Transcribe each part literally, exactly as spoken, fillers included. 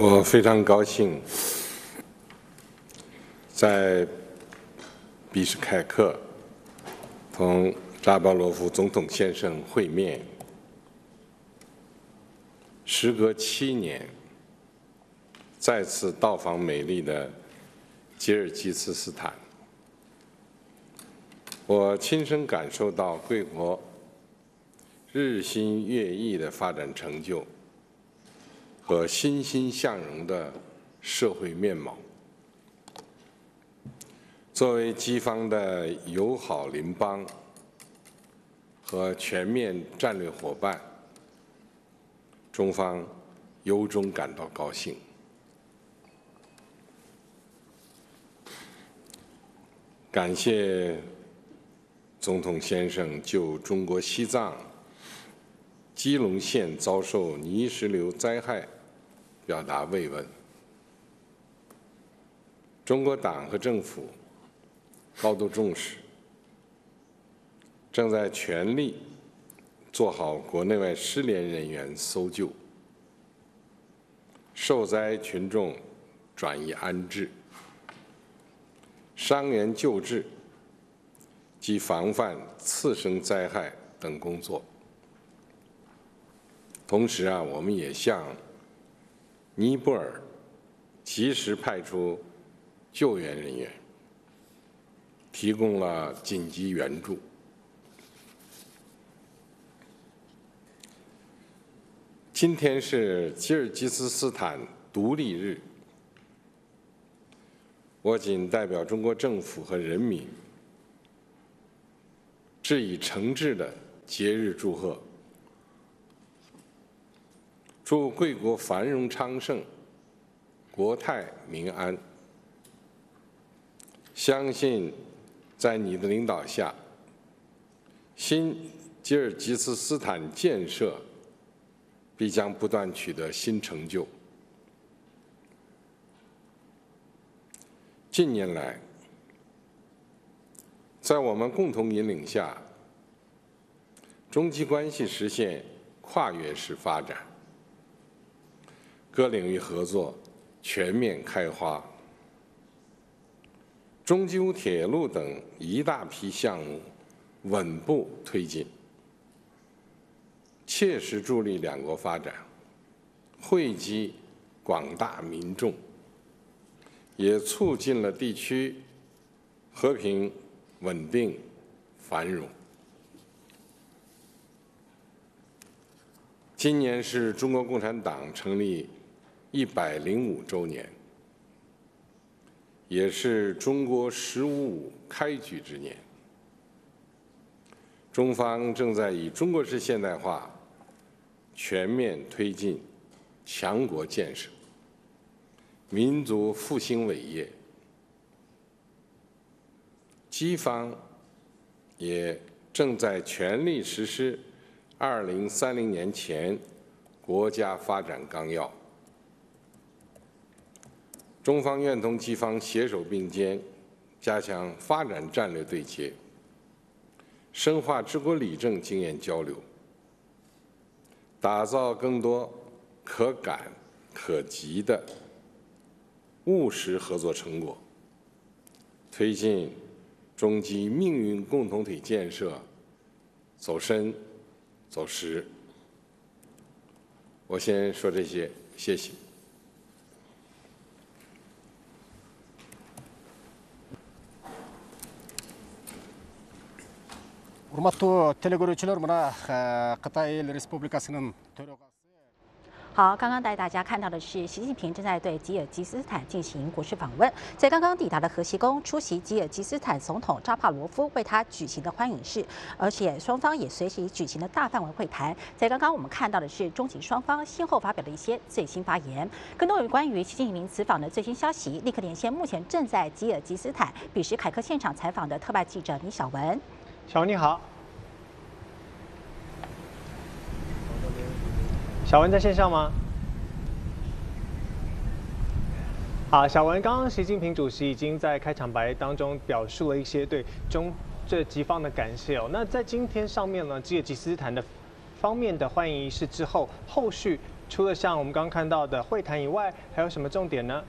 我非常高兴在比什凯克同扎巴罗夫总统先生会面。时隔七年，再次到访美丽的吉尔吉斯斯坦，我亲身感受到贵国日新月异的发展成就和欣欣向荣的社会面貌。作为基方的友好邻邦和全面战略伙伴，中方由衷感到高兴。感谢总统先生就中国西藏基隆县遭受泥石流灾害表达慰问。中国党和政府高度重视，正在全力做好国内外失联人员搜救、受灾群众转移安置、伤员救治及防范次生灾害等工作。同时啊，我们也向尼泊尔及时派出救援人员，提供了紧急援助。今天是吉尔吉斯斯坦独立日，我谨代表中国政府和人民，致以诚挚的节日祝贺，祝贵国繁荣昌盛，国泰民安。相信在你的领导下，新吉尔吉斯斯坦建设必将不断取得新成就。近年来，在我们共同引领下，中吉关系实现跨越式发展，各领域合作全面开花。中吉乌铁路等一大批项目稳步推进，切实助力两国发展，惠及广大民众，也促进了地区和平、稳定、繁荣。今年是中国共产党成立一百零五周年，也是中国“十五五”开局之年。中方正在以中国式现代化全面推进强国建设、民族复兴伟业。基方也正在全力实施二零三零年前国家发展纲要。中方愿同基方携手并肩，加强发展战略对接，深化治国理政经验交流，打造更多可感可及的务实合作成果，推进中基命运共同体建设走深走实。我先说这些，谢谢。 Урматтуу телегөрүүчүлөр, мына Кытай Эл Республикасынын төрагасы。 好，刚刚带大家看到的是习近平正在对吉尔吉斯斯坦进行国事访问，在刚刚抵达的河西宫出席吉尔吉斯斯坦总统扎帕罗夫为他举行的欢迎式，而且双方也随即举行了大范围会谈。在刚刚我们看到的是中吉双方先后发表的一些最新发言。更多有关于习近平此访的最新消息，立刻连线目前正在吉尔吉斯斯坦比什凯克现场采访的特派记者倪晓文。 小文你好。小文在线上吗？好，小文，刚刚习近平主席已经在开场白当中表述了一些对中这吉方的感谢哦。那在今天上面呢，吉尔吉斯斯坦的方面的欢迎仪式之后，后续除了像我们刚刚看到的会谈以外，还有什么重点呢？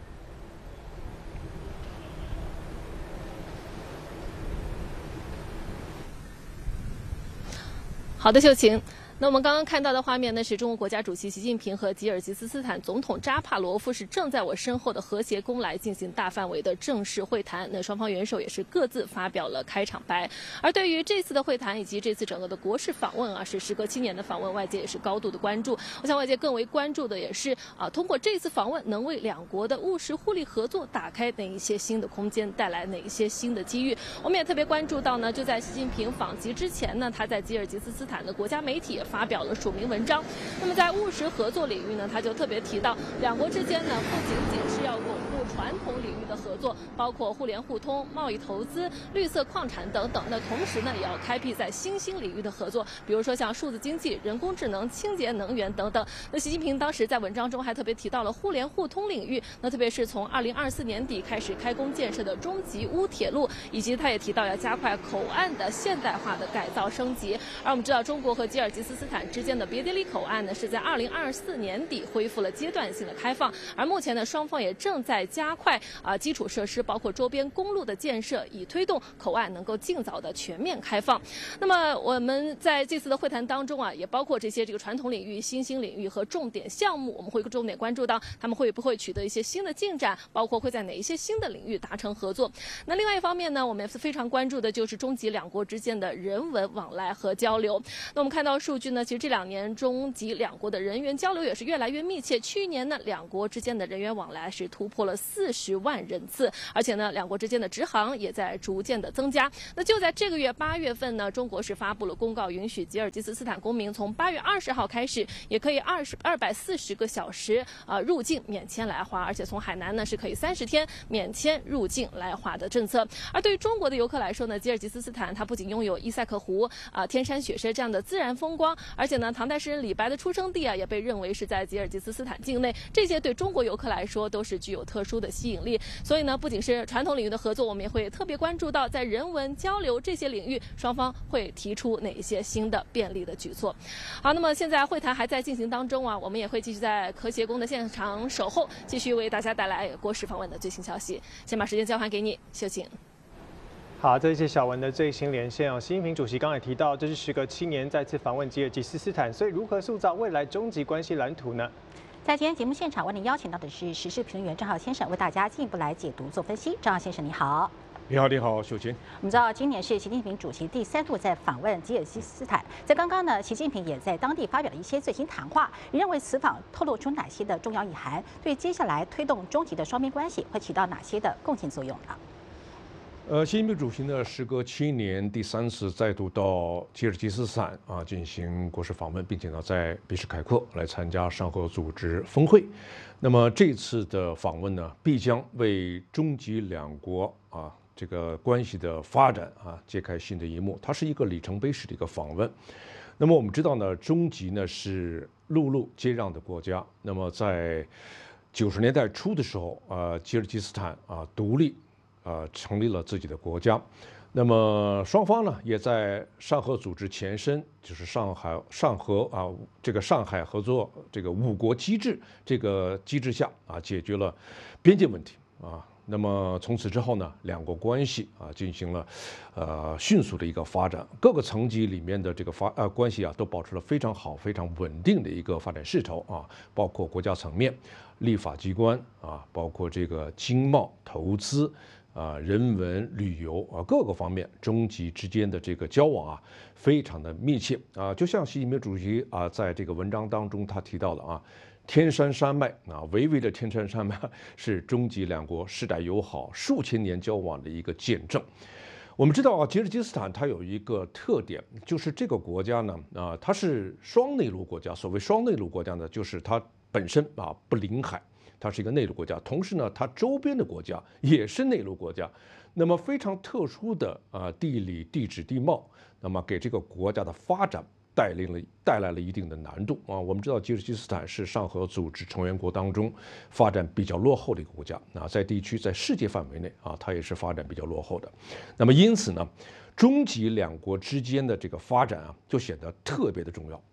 好的，秀琴。那我们刚刚看到的画面呢，是中国国家主席习近平和吉尔吉斯斯坦总统扎帕罗夫是正在我身后的和谐宫来进行大范围的正式会谈。那双方元首也是各自发表了开场白。而对于这次的会谈以及这次整个的国事访问啊，是时隔七年的访问，外界也是高度的关注。我想外界更为关注的也是啊，通过这次访问能为两国的务实互利合作打开哪一些新的空间，带来哪一些新的机遇。我们也特别关注到呢，就在习近平访吉之前呢，他在吉尔吉斯斯坦的国家媒体也发表了署名文章。那么在务实合作领域呢，他就特别提到，两国之间呢不仅仅是要巩固传统领域的合作，包括互联互通、贸易投资、绿色矿产等等。那同时呢，也要开辟在新兴领域的合作，比如说像数字经济、人工智能、清洁能源等等。那习近平当时在文章中还特别提到了互联互通领域，那特别是从二零二四年底开始开工建设的中吉乌铁路，以及他也提到要加快口岸的现代化的改造升级。而我们知道，中国和吉尔吉斯斯坦之间的别迭里口岸呢，是在二零二四年底恢复了阶段性的开放，而目前呢，双方也正在加快啊、呃、基础设施，包括周边公路的建设，以推动口岸能够尽早的全面开放。那么我们在这次的会谈当中啊，也包括这些这个传统领域、新兴领域和重点项目，我们会重点关注到他们会不会取得一些新的进展，包括会在哪一些新的领域达成合作。那另外一方面呢，我们也是非常关注的就是中吉两国之间的人文往来和交流。那我们看到数据呢，其实这两年中吉两国的人员交流也是越来越密切。去年呢，两国之间的人员往来是突破了四十万人次，而且呢，两国之间的直航也在逐渐的增加。那就在这个月八月份呢，中国是发布了公告，允许吉尔吉斯斯坦公民从八月二十号开始，也可以二十二百四十个小时啊、呃、入境免签来华，而且从海南呢是可以三十天免签入境来华的政策。而对于中国的游客来说呢，吉尔吉斯斯坦它不仅拥有伊塞克湖啊、呃、天山雪山这样的自然风光，而且呢，唐代诗人李白的出生地啊也被认为是在吉尔吉斯斯坦境内，这些对中国游客来说都是具有特殊的吸引力。所以呢，不仅是传统领域的合作，我们也会特别关注到在人文交流这些领域，双方会提出哪一些新的便利的举措。好，那么现在会谈还在进行当中啊，我们也会继续在和谐宫的现场守候，继续为大家带来国事访问的最新消息。先把时间交还给你，秀琴。 好，这是小文的最新连线哦。习近平主席刚才提到，这是时隔七年再次访问吉尔吉斯斯坦，所以如何塑造未来中吉关系蓝图呢？ 在今天节目现场为您邀请到的是时事评论员张浩先生，为大家进一步来解读做分析。张浩先生，你好。 你好，你好，秀琴。 我们知道，今年是习近平主席第三度在访问吉尔吉斯斯坦，在刚刚呢，习近平也在当地发表了一些最新谈话。你认为此访透露出哪些的重要意涵？对接下来推动中吉的双边关系会起到哪些的贡献作用呢？ 呃，习近平主席呢，时隔七年第三次再度到吉尔吉斯斯坦啊进行国事访问，并且呢在比什凯克来参加上合组织峰会。那么这次的访问呢，必将为中吉两国啊这个关系的发展啊揭开新的一幕。它是一个里程碑式的一个访问。那么我们知道呢，中吉呢是陆路接壤的国家。那么在九十年代初的时候，呃，吉尔吉斯斯坦啊独立。呃，成立了自己的国家，那么双方呢，也在上合组织前身，就是上海上合啊这个上海合作这个五国机制这个机制下啊，解决了边界问题啊。那么从此之后呢，两国关系啊进行了呃迅速的一个发展，各个层级里面的这个发呃关系啊都保持了非常好、非常稳定的一个发展势头啊，包括国家层面、立法机关啊，包括这个经贸投资。啊，人文旅游啊，各个方面中吉之间的这个交往啊，非常的密切啊。就像习近平主席啊，在这个文章当中他提到了啊，天山山脉啊，巍巍的天山山脉是中吉两国世代友好、数千年交往的一个见证。我们知道啊，吉尔吉斯斯坦它有一个特点，就是这个国家呢啊，它是双内陆国家。所谓双内陆国家呢，就是它本身啊不临海。它是一个内陆国家，同时呢，它周边的国家也是内陆国家，那么非常特殊的啊地理、地质、地貌，那么给这个国家的发展带领了带来了一定的难度啊。我们知道吉尔吉斯斯坦是上合组织成员国当中发展比较落后的一个国家啊，在地区在世界范围内啊，它也是发展比较落后的。那么因此呢，中吉两国之间的这个发展啊，就显得特别的重要。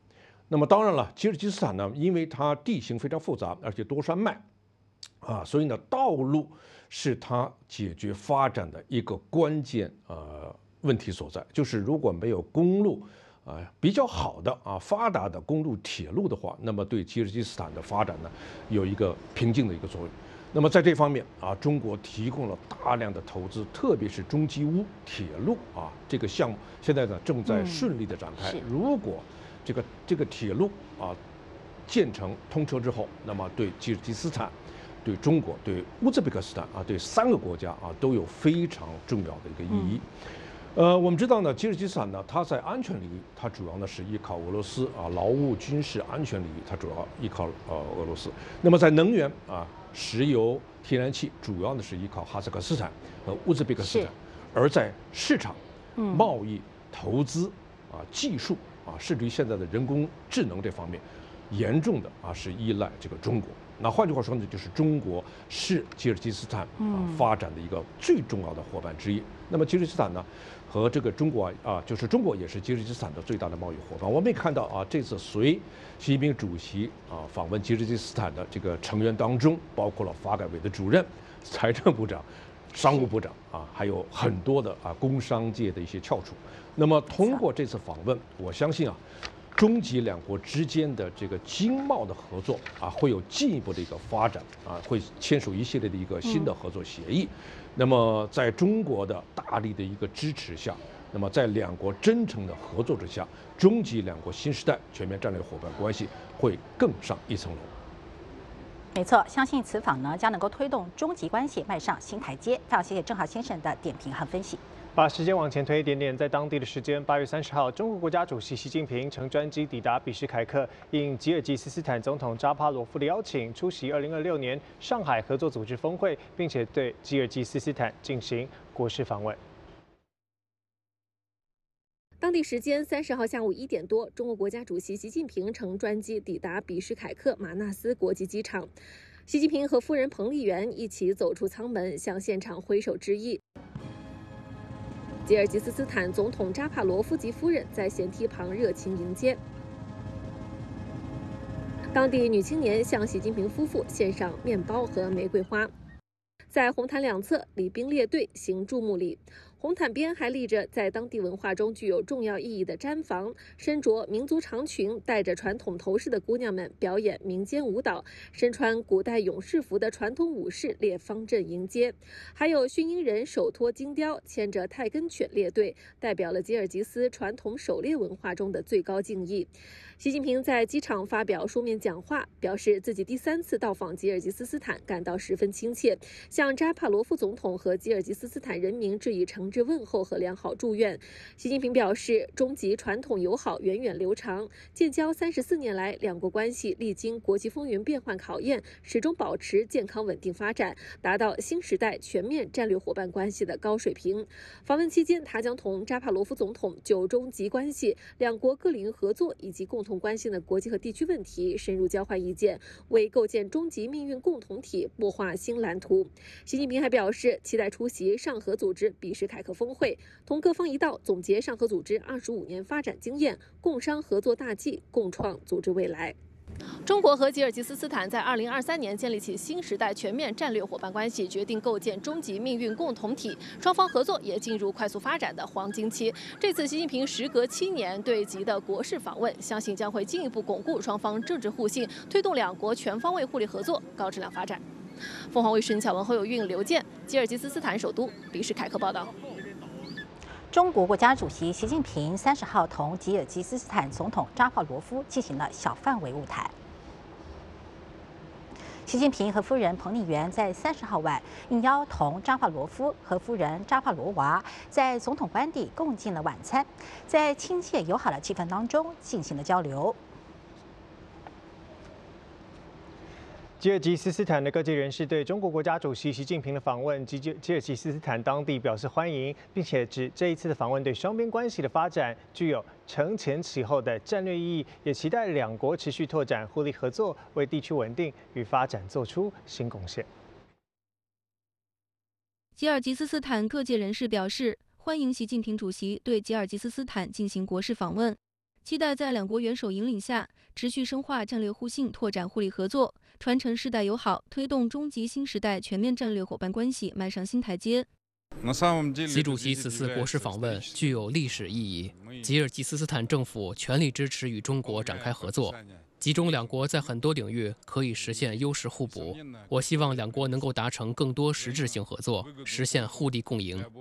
那么当然了，吉尔吉斯斯坦呢，因为它地形非常复杂，而且多山脉，啊，所以呢，道路是它解决发展的一个关键呃问题所在。就是如果没有公路，啊、呃、比较好的啊发达的公路铁路的话，那么对吉尔吉斯斯坦的发展呢有一个瓶颈的一个作用。那么在这方面啊，中国提供了大量的投资，特别是中吉乌铁路啊这个项目，现在呢正在顺利的展开。 嗯、 如果这个这个铁路啊建成通车之后，那么对吉尔吉斯斯坦、对中国、对乌兹别克斯坦啊，对三个国家啊都有非常重要的一个意义。嗯、呃，我们知道呢，吉尔吉斯斯坦呢，它在安全领域，它主要呢是依靠俄罗斯啊，劳务、军事、安全领域，它主要依靠呃俄罗斯。那么在能源啊，石油、天然气，主要呢是依靠哈萨克斯坦和乌兹别克斯坦。而在市场、贸易、投资啊、技术啊，甚至于现在的人工智能这方面，严重的啊是依赖这个中国。那换句话说呢，就是中国是吉尔吉斯斯坦啊发展的一个最重要的伙伴之一。那么吉尔吉斯斯坦呢，和这个中国啊，就是中国也是吉尔吉斯斯坦的最大的贸易伙伴。我们也看到啊，这次随习近平主席啊访问吉尔吉斯斯坦的这个成员当中，包括了发改委的主任、财政部长、商务部长啊，还有很多的啊工商界的一些翘楚。那么通过这次访问，我相信啊，中吉两国之间的这个经贸的合作啊，会有进一步的一个发展啊，会签署一系列的一个新的合作协议。嗯、那么在中国的大力的一个支持下，那么在两国真诚的合作之下，中吉两国新时代全面战略伙伴关系会更上一层楼。 没错，相信此访呢将能够推动中吉关系迈上新台阶。非常谢谢郑浩先生的点评和分析。 把时间往前推一点点，在当地的时间八月三十号，中国国家主席习近平乘专机抵达比什凯克，应吉尔吉斯斯坦总统扎帕罗夫的邀请，出席二零二六年上海合作组织峰会，并且对吉尔吉斯斯坦进行国事访问。 当地时间三十号下午一点多，中国国家主席习近平乘专机抵达比什凯克马纳斯国际机场。习近平和夫人彭丽媛一起走出舱门，向现场挥手致意。吉尔吉斯斯坦总统扎帕罗夫及夫人在舷梯旁热情迎接。当地女青年向习近平夫妇献上面包和玫瑰花。在红毯两侧，礼兵列队行注目礼。红毯边还立着在当地文化中具有重要意义的毡房，身着民族长裙、戴着传统头饰的姑娘们表演民间舞蹈，身穿古代勇士服的传统武士列方阵迎接，还有驯鹰人手托金雕，牵着泰根犬列队，代表了吉尔吉斯传统狩猎文化中的最高敬意。习近平在机场发表书面讲话，表示自己第三次到访吉尔吉斯斯坦感到十分亲切，向扎帕罗夫总统和吉尔吉斯斯坦人民致以诚挚问候和良好祝愿。习近平表示，中吉传统友好源远流长，建交三十四年来，两国关系历经国际风云变幻考验，始终保持健康稳定发展，达到新时代全面战略伙伴关系的高水平。访问期间，他将同扎帕罗夫总统就中吉关系、两国各领域合作以及共同关心的国际和地区问题深入交换意见，为构建中吉命运共同体擘画新蓝图。习近平还表示，期待出席上合组织比什凯克峰会，同各方一道总结上合组织二十五年发展经验，共商合作大计，共创组织未来。中国和吉尔吉斯斯坦在二零二三年建立起新时代全面战略伙伴关系，决定构建中吉命运共同体，双方合作也进入快速发展的黄金期。这次习近平时隔七年对吉的国事访问，相信将会进一步巩固双方政治互信，推动两国全方位互利合作高质量发展。凤凰卫视巧文侯友运、刘健，吉尔吉斯斯坦首都比什凯克报道。 中国国家主席习近平三十号同吉尔吉斯斯坦总统扎帕罗夫进行了小范围晤谈。习近平和夫人彭丽媛在三十号晚应邀同扎帕罗夫和夫人扎帕罗娃在总统官邸共进了晚餐，在亲切友好的气氛当中进行了交流。 吉尔吉斯斯坦的各界人士对中国国家主席习近平的访问及吉尔吉斯斯坦当地表示欢迎，并且指这一次的访问对双边关系的发展具有承前启后的战略意义，也期待两国持续拓展互利合作，为地区稳定与发展做出新贡献。 吉尔吉斯斯坦各界人士表示欢迎习近平主席对吉尔吉斯斯坦进行国事访问。 期待在两国元首引领下，持续深化战略互信，拓展互利合作，传承世代友好，推动中吉新时代全面战略伙伴关系迈上新台阶。 习主席此次国事访问具有历史意义，吉尔吉斯斯坦政府全力支持与中国展开合作。其中两国在很多领域可以实现优势互补，我希望两国能够达成更多实质性合作，实现互利共赢。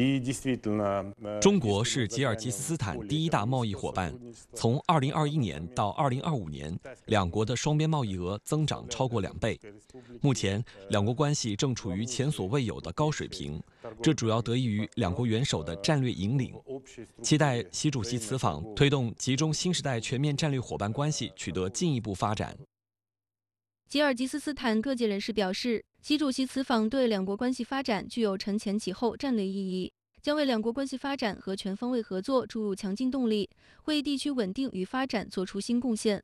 中国是吉尔吉斯斯坦第一大贸易伙伴，从二零二一年到二零二五年，两国的双边贸易额增长超过两倍。目前，两国关系正处于前所未有的高水平，这主要得益于两国元首的战略引领。期待习主席此访推动吉中新时代全面战略伙伴关系取得进一步发展。 吉尔吉斯斯坦各界人士表示，习主席此访对两国关系发展具有承前启后战略意义，将为两国关系发展和全方位合作注入强劲动力，为地区稳定与发展做出新贡献。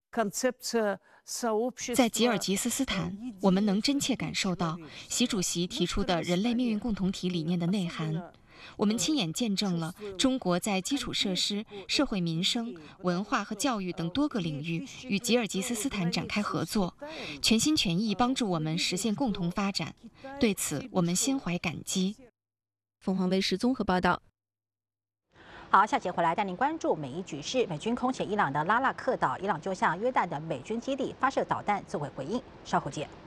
在吉尔吉斯斯坦，我们能真切感受到习主席提出的人类命运共同体理念的内涵。我们亲眼见证了中国在基础设施、社会民生、文化和教育等多个领域与吉尔吉斯斯坦展开合作，全心全意帮助我们实现共同发展。对此，我们心怀感激。 凤凰卫视综合报道。 好，下节回来带您关注美伊局势。美军空袭伊朗的拉纳克岛，伊朗就向约旦的美军基地发射导弹作为回应。稍后见。